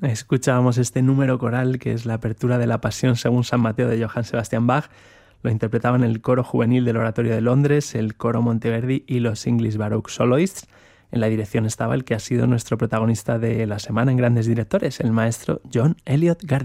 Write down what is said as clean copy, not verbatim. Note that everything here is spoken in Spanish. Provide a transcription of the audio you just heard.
Escuchábamos este número coral que es la apertura de la Pasión según San Mateo de Johann Sebastian Bach. Lo interpretaban el coro juvenil del Oratorio de Londres, el coro Monteverdi y los English Baroque Soloists. En la dirección estaba el que ha sido nuestro protagonista de la semana en Grandes Directores, el maestro John Eliot Gardiner.